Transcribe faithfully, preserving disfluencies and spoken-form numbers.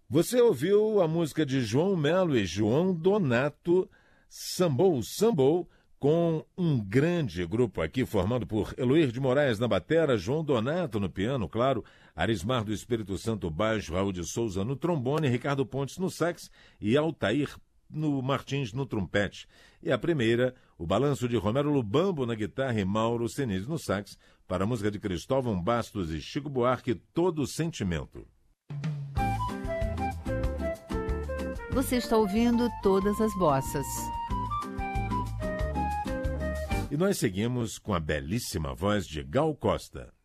Você ouviu a música de João Melo e João Donato, Sambou, Sambou, com um grande grupo aqui formado por Eloir de Moraes na batera, João Donato no piano, claro, Arismar do Espírito Santo baixo, Raul de Souza no trombone, Ricardo Pontes no sax e Altair no Martins no trompete. E a primeira, o balanço de Romero Lubambo na guitarra e Mauro Senise no sax, para a música de Cristóvão Bastos e Chico Buarque, Todo Sentimento. Você está ouvindo Todas as Bossas. E nós seguimos com a belíssima voz de Gal Costa.